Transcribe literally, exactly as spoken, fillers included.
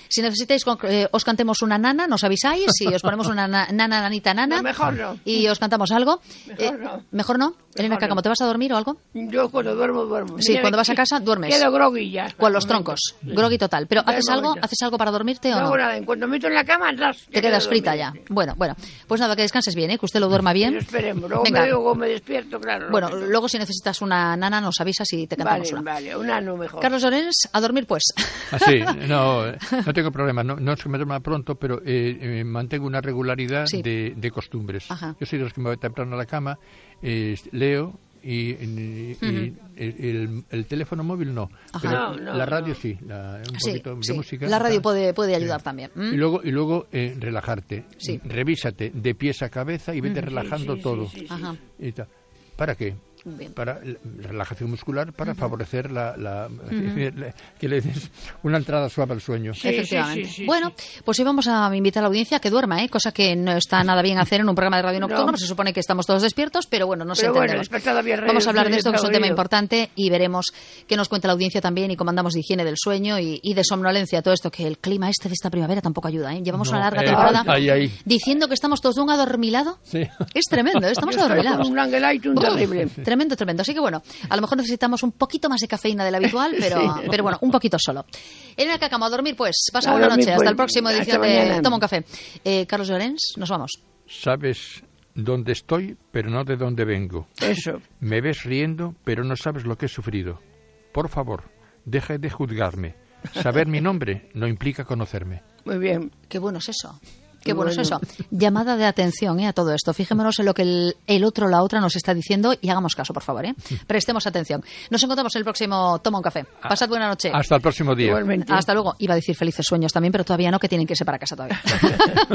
Si necesitáis eh, os cantemos una nana, nos avisáis y os ponemos una na nana, nanita, nana. No, mejor no. Y os cantamos algo. Mejor eh, no. ¿Mejor no? Mejor Elena Cácamo, ¿te vas a dormir o algo? Yo cuando duermo, duermo. Sí, Mira, cuando vas a casa, duermes. Quedo groggy ya. Con los troncos. Sí. Groggy total. ¿Pero haces algo, momento. haces algo para dormirte o No no? hago nada. En cuanto me meto en la cama, ras, Te quedas frita ya. Bueno, bueno. Pues nada, que descanses bien, ¿eh? Que usted lo duerma bien. Pero esperemos. Luego Venga. me, luego me despierto, claro. Bueno, no, luego si necesitas una nana nos avisas y te cantamos Vale, una. vale. Una no mejor. Carlos Llorens, a dormir pues. Ah, sí, no, no tengo problema. No, no es que me duerma pronto, pero eh, eh, mantengo una regularidad Sí. de, de costumbres. Ajá. Yo soy de los que me voy temprano a la cama, eh, leo y, y- y el, el teléfono móvil no, Ajá. pero No, no, la radio no. sí, la, un Sí, poquito sí. de música. La radio tal. puede, puede ayudar también. ¿Mm? Y luego, y luego eh, relajarte. Sí. Revísate de pies a cabeza y vete relajando sí, sí, todo. sí, sí. Ajá. Y tal. ¿Para qué? Bien. Para la relajación muscular, para favorecer la, la, la- que le des una entrada suave al sueño. Sí, Efectivamente. sí, sí, sí, bueno, pues hoy vamos a invitar a la audiencia a que duerma, ¿eh? Cosa que no está nada bien hacer en un programa de radio nocturno, No. pues se supone que estamos todos despiertos, pero bueno, nos Pero bueno, entendemos. despertad bien, Vamos a hablar de rey, esto, que es un rey, tema rey. importante, y veremos qué nos cuenta la audiencia también y cómo andamos de higiene del sueño y, y de somnolencia, todo esto, que el clima este de esta primavera tampoco ayuda, ¿eh? Llevamos No, una larga eh, temporada ahí, ahí. diciendo que estamos todos de un adormilado. Sí. Es tremendo, ¿eh? Estamos Yo estoy con adormilados. un Langelite, un Uf, terrible. Tremendo, tremendo. Así que bueno, a lo mejor necesitamos un poquito más de cafeína de la habitual, pero, Sí. pero bueno, un poquito solo. Elena Cácamo, a dormir pues. Pasa A buena dormir, noche. Hasta pues. el próximo Hasta edición de mañana. Toma un café. Eh, Carlos Llorens, nos vamos. Sabes dónde estoy, pero no de dónde vengo. Eso. Me ves riendo, pero no sabes lo que he sufrido. Por favor, deja de juzgarme. Saber mi nombre no implica conocerme. Muy bien. Qué bueno es eso. Qué bueno, Bueno. es eso. Llamada de atención ¿eh? a todo esto. Fijémonos en lo que el, el otro o la otra nos está diciendo y hagamos caso, por favor. ¿eh? Prestemos atención. Nos encontramos en el próximo Toma un café. Pasad buena noche. Hasta el próximo día. Igualmente. Hasta luego. Iba a decir felices sueños también, pero todavía no, que tienen que irse para casa todavía.